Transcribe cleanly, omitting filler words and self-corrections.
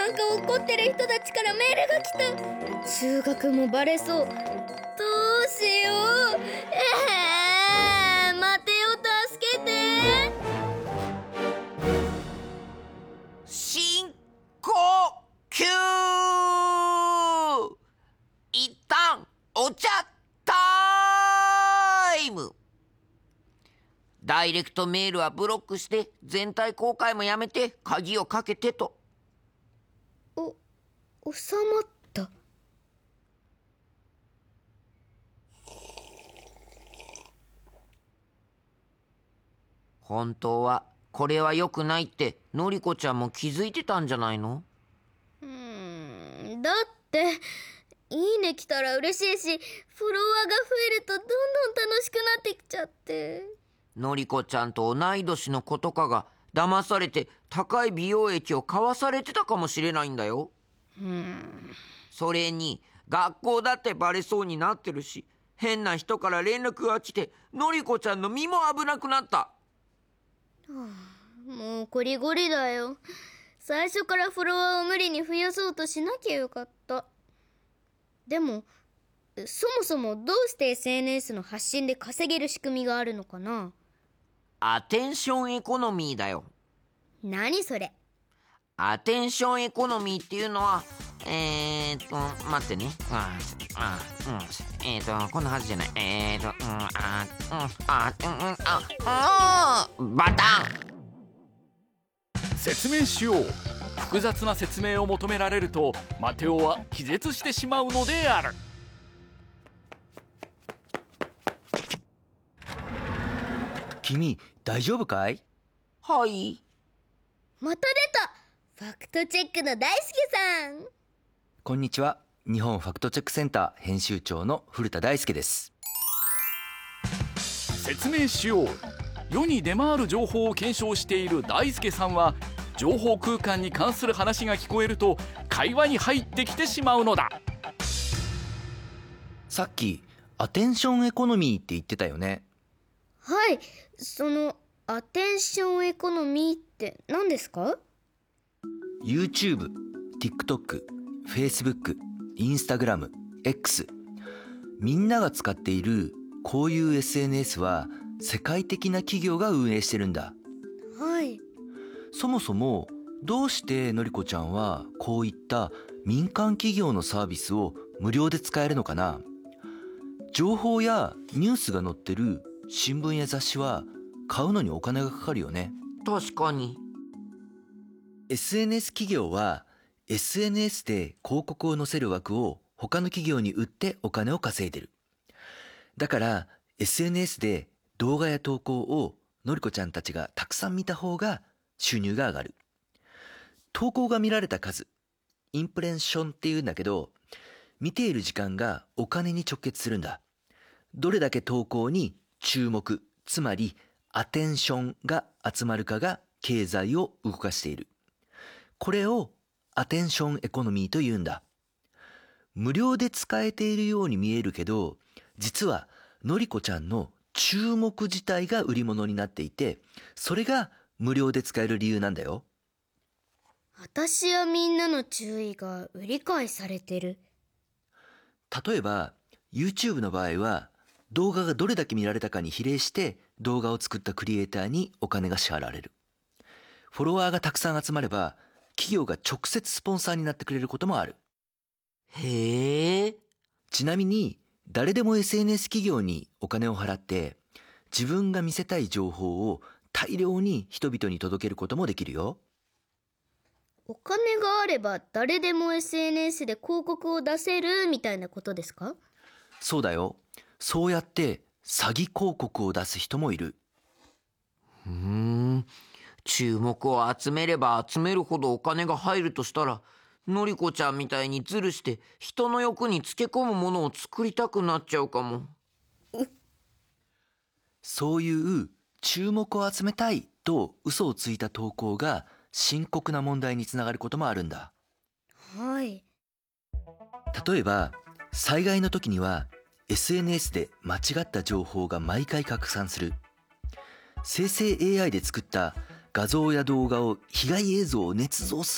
なんか怒ってる人たちからメールが来た。中学もバレそう。どうしよう。マテオ助けて。 深呼吸。一旦お茶タイム。ダイレクトメールはブロックして全体公開もやめて鍵をかけてと。 収まった。 本当はこれは良くないってのりこちゃんも気づいてたんじゃないの？ だっていいね来たら嬉しいし、フォロワーが増えるとどんどん楽しくなってきちゃって。 のりこちゃんと同い年の子とかが騙されて高い美容液を買わされてたかもしれないんだよ。それに学校だってバレそうになってるし、変な人から連絡が来てのりこちゃんの身も危なくなった。 もうこりごりだよ。最初からフォロワーを無理に増やそうとしなきゃよかった。でもそもそもどうして SNS の発信で稼げる仕組みがあるのかな？ アテンションエコノミーだよ。 何それ？ アテンションエコノミーっていうのは待ってね。こんなはずじゃない。バタン。 説明しよう。複雑な説明を求められるとマテオは気絶してしまうのである。 君大丈夫かい？ はい。 また出た。ファクトチェックの大輔さん。 こんにちは。日本ファクトチェックセンター編集長の古田大輔です。 説明しよう。世に出回る情報を検証している大輔さんは、情報空間に関する話が聞こえると会話に入ってきてしまうのだ。 さっきアテンションエコノミーって言ってたよね。 はい、そのアテンションエコノミーって何ですか？ YouTube、TikTok、Facebook、Instagram、X、みんなが使っているこういう SNS は世界的な企業が運営してるんだ。 はい。 そもそもどうしてのりこちゃんはこういった民間企業のサービスを無料で使えるのかな？情報やニュースが載ってる新聞や雑誌は買うのにお金がかかるよね。 確かに。 SNS 企業は SNS で広告を載せる枠を他の企業に売ってお金を稼いでる。だから SNS で動画や投稿をのりこちゃんたちがたくさん見た方が収入が上がる。投稿が見られた数、インプレッションっていうんだけど、見ている時間がお金に直結するんだ。どれだけ投稿に注目、つまりアテンションが集まるかが経済を動かしている。これをアテンションエコノミーというんだ。無料で使えているように見えるけど、実はのりこちゃんの注目自体が売り物になっていて、それが無料で使える理由なんだよ。 私やみんなの注意が売り買いされてる。 例えば YouTube の場合は動画がどれだけ見られたかに比例して動画を作ったクリエイターにお金が支払われる。フォロワーがたくさん集まれば企業が直接スポンサーになってくれることもある。 へえ。 ちなみに誰でも SNS 企業にお金を払って自分が見せたい情報を大量に人々に届けることもできるよ。 お金があれば誰でも SNS で広告を出せるみたいなことですか？ そうだよ。そうやって詐欺広告を出す人もいる。 注目を集めれば集めるほどお金が入るとしたら、のりこちゃんみたいにズルして人の欲につけ込むものを作りたくなっちゃうかも。 そういう注目を集めたいと嘘をついた投稿が深刻な問題につながることもあるんだ。 はい。 例えば災害の時には SNS で間違った情報が毎回拡散する。生成 AI で作った画像や動画を被害映像を捏造す